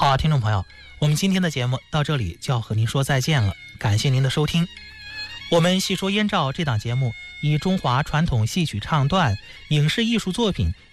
好，听众朋友，我们今天的节目到这里就要和您说再见了，感谢您的收听。我们细说燕赵这档节目以中华传统戏曲唱段、影视艺术作品